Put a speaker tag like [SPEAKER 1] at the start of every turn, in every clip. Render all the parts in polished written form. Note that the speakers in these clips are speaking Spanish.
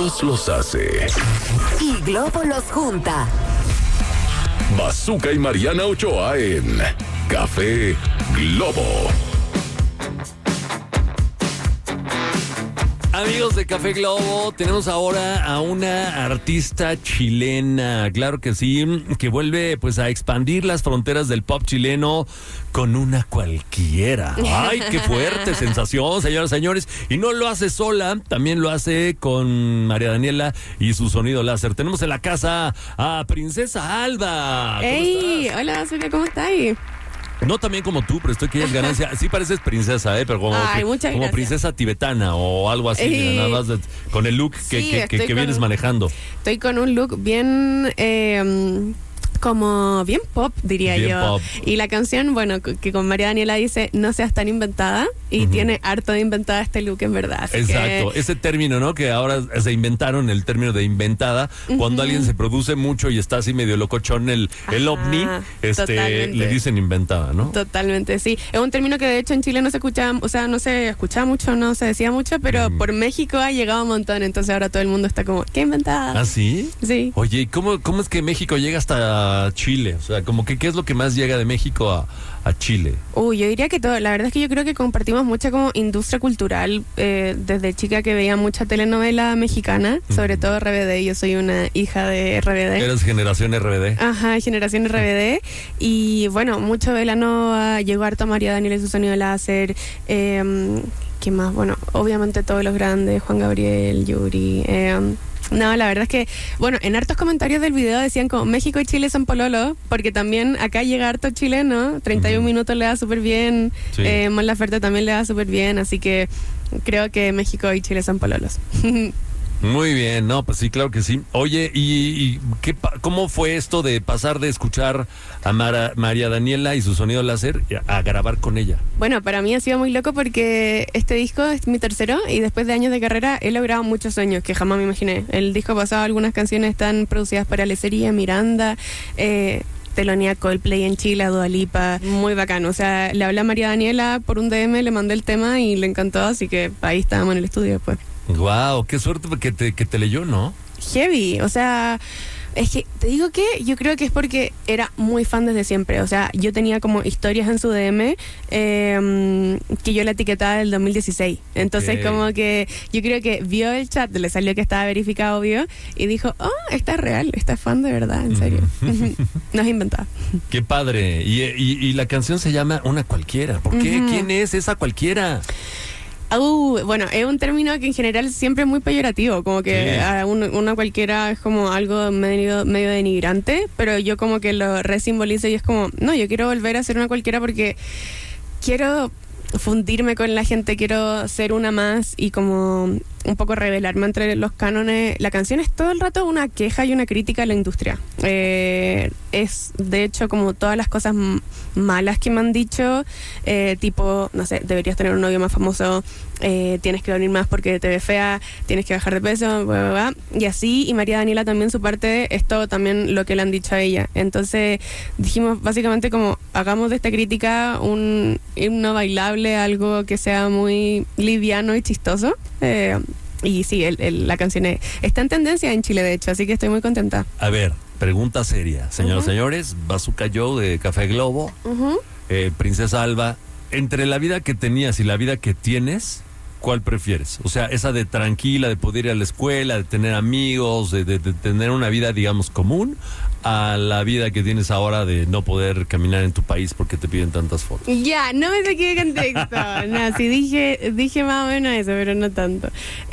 [SPEAKER 1] Dios los hace
[SPEAKER 2] y Globo los junta.
[SPEAKER 1] Bazooka y Mariana Ochoa en Café Globo.
[SPEAKER 3] Amigos de Café Globo, tenemos ahora a una artista chilena, claro que sí, que vuelve pues a expandir las fronteras del pop chileno con una cualquiera. ¡Ay, qué fuerte sensación, señoras y señores! Y no lo hace sola, también lo hace con María Daniela y su sonido láser. Tenemos en la casa a Princesa Alba.
[SPEAKER 4] ¡Ey! Hola, Azúcar, ¿cómo estás?
[SPEAKER 3] No tan bien como tú, pero estoy que ya es ganancia. Sí pareces princesa, pero como, como princesa tibetana o algo así, mira, nada más con el look que vienes manejando.
[SPEAKER 4] Estoy con un look bien... como bien pop, diría
[SPEAKER 3] bien
[SPEAKER 4] yo.
[SPEAKER 3] Pop.
[SPEAKER 4] Y la canción, bueno, que con María Daniela dice, no seas tan inventada, y tiene harto de inventada este look, en verdad. Así
[SPEAKER 3] exacto,
[SPEAKER 4] que...
[SPEAKER 3] ese término, ¿no? Que ahora se inventaron el término de inventada, cuando alguien se produce mucho y está así medio locochón el ovni, le dicen inventada, ¿no?
[SPEAKER 4] Totalmente, sí. Es un término que de hecho en Chile no se escuchaba, o sea, no se escuchaba mucho, no se decía mucho, pero por México ha llegado un montón, entonces ahora todo el mundo está como, ¿qué inventada?
[SPEAKER 3] ¿Ah, sí?
[SPEAKER 4] Sí.
[SPEAKER 3] Oye, ¿y cómo es que México llega hasta Chile? O sea, como que ¿qué es lo que más llega de México a Chile?
[SPEAKER 4] Yo diría que todo. La verdad es que yo creo que compartimos mucha como industria cultural. Desde chica que veía mucha telenovela mexicana, sobre todo RBD. Yo soy una hija de RBD.
[SPEAKER 3] Eres generación RBD.
[SPEAKER 4] Ajá, generación RBD. Y bueno, mucho de la Nova, llegó harto María Daniela y su sonido láser. ¿Qué más? Bueno, obviamente todos los grandes, Juan Gabriel, Yuri. No, la verdad es que, bueno, en hartos comentarios del video decían como México y Chile son pololo, porque también acá llega harto chileno, 31 minutos le da súper bien,
[SPEAKER 3] sí.
[SPEAKER 4] Mon Laferte también le da súper bien, así que creo que México y Chile son pololos.
[SPEAKER 3] Muy bien, no, pues sí, claro que sí. Oye, ¿y cómo fue esto de pasar de escuchar a María Daniela y su sonido láser a grabar con ella?
[SPEAKER 4] Bueno, para mí ha sido muy loco porque este disco es mi tercero y después de años de carrera he logrado muchos sueños que jamás me imaginé. El disco pasado, algunas canciones están producidas para Lecería, Miranda, telonía Coldplay en Chile, Dua Lipa, muy bacano. O sea, le hablé a María Daniela por un DM, le mandé el tema y le encantó, así que ahí estábamos en el estudio después.
[SPEAKER 3] Wow, qué suerte que te leyó, ¿no?
[SPEAKER 4] Heavy, o sea, es que te digo que yo creo que es porque era muy fan desde siempre. O sea, yo tenía como historias en su DM que yo la etiquetaba del 2016. Entonces como que yo creo que vio el chat, le salió que estaba verificado, vio, y dijo, esta es real, esta es fan de verdad, en serio. No es inventada.
[SPEAKER 3] Qué padre. Y la canción se llama Una Cualquiera. ¿Por qué? ¿Quién es esa cualquiera?
[SPEAKER 4] Bueno, es un término que en general siempre es muy peyorativo, como que una cualquiera es como algo medio denigrante, pero yo como que lo resimbolizo y es como, no, yo quiero volver a ser una cualquiera porque quiero fundirme con la gente, quiero ser una más y como un poco revelarme entre los cánones. La canción es todo el rato una queja y una crítica a la industria. Es de hecho como todas las cosas malas que me han dicho, tipo, no sé, deberías tener un novio más famoso, tienes que dormir más porque te ves fea, tienes que bajar de peso, bla, bla, bla. Y así, y María Daniela también su parte, es todo también lo que le han dicho a ella. Entonces dijimos básicamente como, hagamos de esta crítica un himno bailable, algo que sea muy liviano y chistoso. Y sí, la canción está en tendencia en Chile, de hecho, así que estoy muy contenta.
[SPEAKER 3] A ver, pregunta seria. Señoras y señores, Bazooka Joe de Café Globo, Princesa Alba, entre la vida que tenías y la vida que tienes, ¿cuál prefieres? O sea, esa de tranquila, de poder ir a la escuela, de tener amigos, de tener una vida, digamos, común, a la vida que tienes ahora de no poder caminar en tu país porque te piden tantas fotos.
[SPEAKER 4] Ya, no me saqué de contexto. No, sí dije más o menos eso, pero no tanto.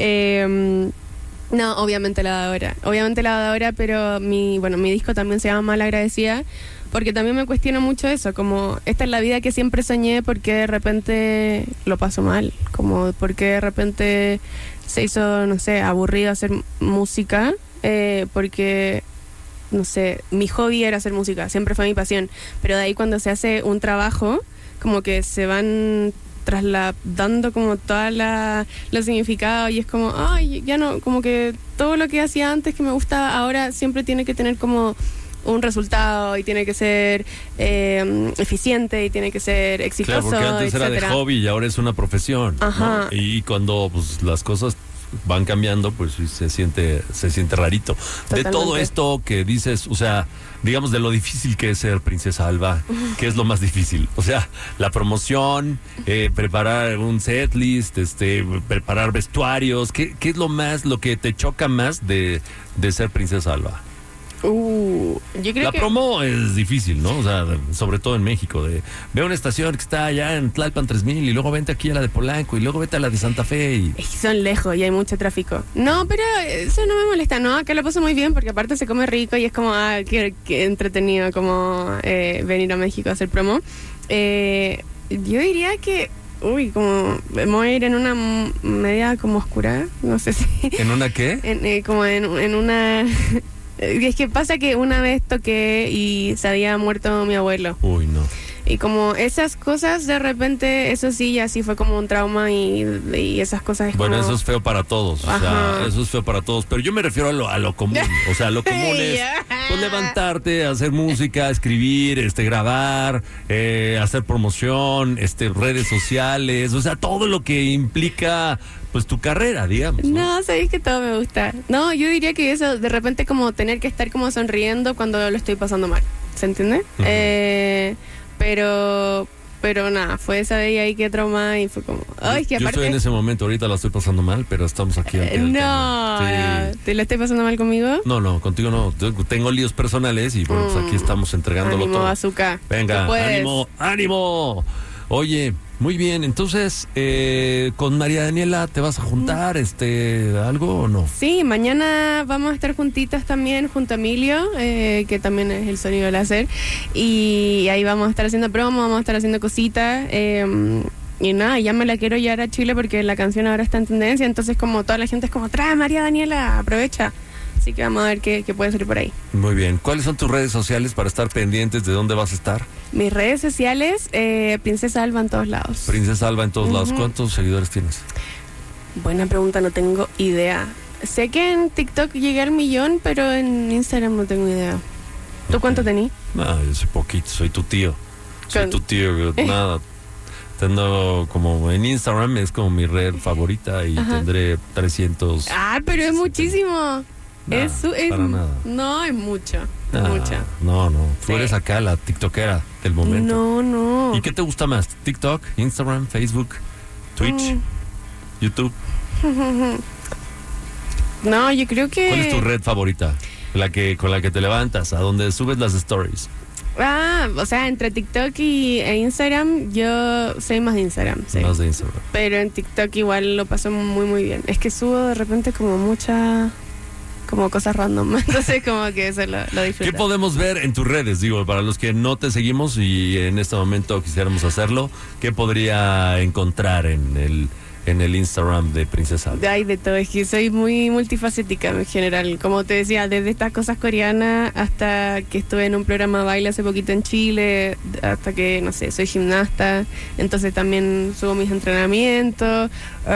[SPEAKER 4] No, obviamente la de ahora, pero mi disco también se llama Malagradecida, porque también me cuestiono mucho eso, como esta es la vida que siempre soñé, porque de repente lo paso mal, como porque de repente se hizo, no sé, aburrido hacer música, porque, no sé, mi hobby era hacer música, siempre fue mi pasión, pero de ahí cuando se hace un trabajo, como que se van trasladando como toda los significados y es como, ay, ya no, como que todo lo que hacía antes que me gustaba ahora siempre tiene que tener como un resultado y tiene que ser eficiente y tiene que ser exitoso.
[SPEAKER 3] Claro, porque antes
[SPEAKER 4] etcétera.
[SPEAKER 3] Era de hobby y ahora es una profesión, ¿no? Y cuando pues las cosas van cambiando, pues sí, se siente rarito. De todo
[SPEAKER 4] Totalmente.
[SPEAKER 3] esto que dices, o sea, digamos de lo difícil que es ser Princesa Alba, ¿qué es lo más difícil? O sea, la promoción, preparar un setlist, preparar vestuarios, ¿qué es lo que te choca más de ser Princesa Alba?
[SPEAKER 4] Yo creo
[SPEAKER 3] La
[SPEAKER 4] que
[SPEAKER 3] promo es difícil, ¿no? O sea, sobre todo en México, ve una estación que está allá en Tlalpan 3000 y luego vente aquí a la de Polanco y luego vete a la de Santa Fe y...
[SPEAKER 4] es que son lejos y hay mucho tráfico. No, pero eso no me molesta, ¿no? Acá lo paso muy bien porque aparte se come rico y es como, qué entretenido como venir a México a hacer promo. Yo diría que, como me voy a ir en una media como oscura, no sé si...
[SPEAKER 3] ¿En una qué?
[SPEAKER 4] como en una... Es que pasa que una vez toqué y se había muerto mi abuelo.
[SPEAKER 3] Uy, no.
[SPEAKER 4] Y como esas cosas, de repente, eso sí, ya sí fue como un trauma y esas cosas es
[SPEAKER 3] Bueno,
[SPEAKER 4] como...
[SPEAKER 3] eso es feo para todos, o sea,
[SPEAKER 4] Ajá.
[SPEAKER 3] eso es feo para todos, pero yo me refiero a lo común, o sea, lo común es pues, levantarte, hacer música, escribir, grabar, hacer promoción, redes sociales, o sea, todo lo que implica pues tu carrera, digamos.
[SPEAKER 4] No, sabéis que todo me gusta. No, yo diría que eso, de repente como tener que estar como sonriendo cuando lo estoy pasando mal, ¿se entiende? Pero nada, fue esa vez ahí que trauma y fue como... Ay, que
[SPEAKER 3] Yo
[SPEAKER 4] aparte...
[SPEAKER 3] estoy en ese momento, ahorita la estoy pasando mal, pero estamos aquí. al pie del
[SPEAKER 4] No,
[SPEAKER 3] cañón. Sí.
[SPEAKER 4] ¿te lo estoy pasando mal conmigo?
[SPEAKER 3] No, contigo no. Tengo líos personales y bueno, pues aquí estamos entregándolo
[SPEAKER 4] Ánimo,
[SPEAKER 3] todo.
[SPEAKER 4] Bazooka.
[SPEAKER 3] Venga,
[SPEAKER 4] Tú puedes.
[SPEAKER 3] ánimo. Oye, muy bien. Entonces, con María Daniela, ¿te vas a juntar algo o no?
[SPEAKER 4] Sí, mañana vamos a estar juntitas también, junto a Emilio, que también es el sonido láser. Y ahí vamos a estar haciendo promo, vamos a estar haciendo cositas. Y nada, ya me la quiero llevar a Chile porque la canción ahora está en tendencia. Entonces, como toda la gente es como, trae María Daniela, aprovecha. Así que vamos a ver qué puede salir por ahí.
[SPEAKER 3] Muy bien. ¿Cuáles son tus redes sociales para estar pendientes de dónde vas a estar?
[SPEAKER 4] Mis redes sociales, Princesa Alba en todos lados.
[SPEAKER 3] Princesa Alba en todos lados. ¿Cuántos seguidores tienes?
[SPEAKER 4] Buena pregunta, no tengo idea. Sé que en TikTok llegué al 1,000,000, pero en Instagram no tengo idea. ¿Tú cuánto tenés?
[SPEAKER 3] No, yo soy poquito, soy tu tío. Soy
[SPEAKER 4] Con-
[SPEAKER 3] tu tío, nada. Tengo como en Instagram, es como mi red favorita y
[SPEAKER 4] Ajá.
[SPEAKER 3] tendré 300.
[SPEAKER 4] Pero es muchísimo.
[SPEAKER 3] Nah, para nada.
[SPEAKER 4] No, es mucho. Es
[SPEAKER 3] Ah,
[SPEAKER 4] mucho.
[SPEAKER 3] No. Tú
[SPEAKER 4] Sí.
[SPEAKER 3] eres acá la tiktokera del momento.
[SPEAKER 4] No.
[SPEAKER 3] ¿Y qué te gusta más? ¿TikTok, Instagram, Facebook, Twitch, YouTube?
[SPEAKER 4] No, yo creo que...
[SPEAKER 3] ¿Cuál es tu red favorita? Con la que te levantas, a donde subes las stories.
[SPEAKER 4] O sea, entre TikTok e Instagram, yo soy más de Instagram, sí.
[SPEAKER 3] Más de Instagram.
[SPEAKER 4] Pero en TikTok igual lo paso muy, muy bien. Es que subo de repente como cosas random. Entonces como que eso lo disfruto.
[SPEAKER 3] ¿Qué podemos ver en tus redes? Digo, para los que no te seguimos y en este momento quisiéramos hacerlo, ¿qué podría encontrar en el Instagram de Princesa Alba?
[SPEAKER 4] Hay de todo, es que soy muy multifacética en general. Como te decía, desde estas cosas coreanas hasta que estuve en un programa de baile hace poquito en Chile, hasta que, no sé, soy gimnasta, entonces también subo mis entrenamientos,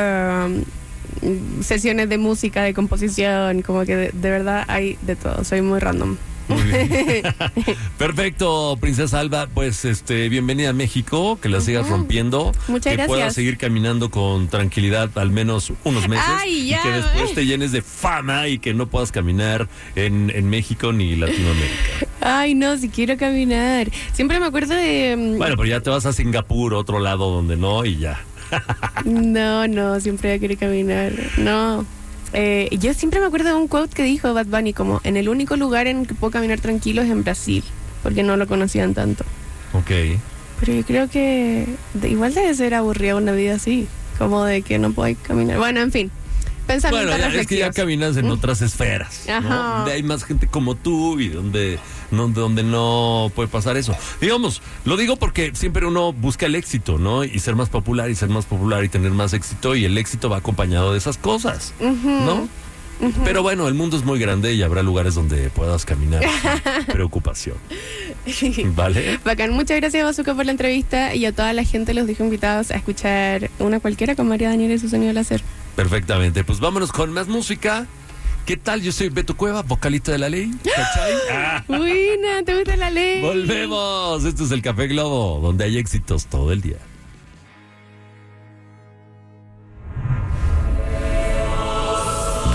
[SPEAKER 4] sesiones de música, de composición, como que de verdad hay de todo, soy muy random.
[SPEAKER 3] Muy bien. Perfecto, Princesa Alba, pues bienvenida a México, que la sigas rompiendo,
[SPEAKER 4] Muchas
[SPEAKER 3] que
[SPEAKER 4] gracias.
[SPEAKER 3] puedas seguir caminando con tranquilidad al menos unos meses
[SPEAKER 4] Ay, ya,
[SPEAKER 3] y que después te llenes de fama y que no puedas caminar en México ni Latinoamérica.
[SPEAKER 4] Ay, no, si quiero caminar. Siempre me acuerdo de...
[SPEAKER 3] Bueno, pero ya te vas a Singapur, otro lado donde no y ya.
[SPEAKER 4] No, siempre voy a querer caminar. No. Yo siempre me acuerdo de un quote que dijo Bad Bunny, como, en el único lugar en que puedo caminar tranquilo es en Brasil, porque no lo conocían tanto.
[SPEAKER 3] Ok.
[SPEAKER 4] Pero yo creo que igual debe ser aburrida una vida así, como de que no puedo caminar. Bueno, en fin. Pensamientos
[SPEAKER 3] Bueno, es que ya
[SPEAKER 4] reflexivos.
[SPEAKER 3] caminas en otras esferas, ¿no?
[SPEAKER 4] Ajá.
[SPEAKER 3] Donde hay más gente como tú y donde no puede pasar eso. Digamos, lo digo porque siempre uno busca el éxito, ¿no? Y ser más popular y tener más éxito y el éxito va acompañado de esas cosas, ¿no? Pero bueno, el mundo es muy grande y habrá lugares donde puedas caminar sin preocupación. ¿Vale?
[SPEAKER 4] Bacán, muchas gracias Bazooka por la entrevista y a toda la gente los dejo invitados a escuchar una cualquiera con María Daniela y su sonido láser.
[SPEAKER 3] Perfectamente, pues vámonos con más música. ¿Qué tal? Yo soy Beto Cueva, vocalista de La Ley. ¿Cachai? Ah.
[SPEAKER 4] Buena, ¿te gusta la ley?
[SPEAKER 3] Volvemos. Esto es el Café Globo, donde hay éxitos todo el día.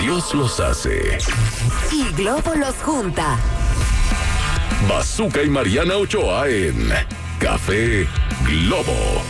[SPEAKER 1] Dios los hace.
[SPEAKER 2] Y Globo los junta.
[SPEAKER 1] Bazooka y Mariana Ochoa en Café Globo.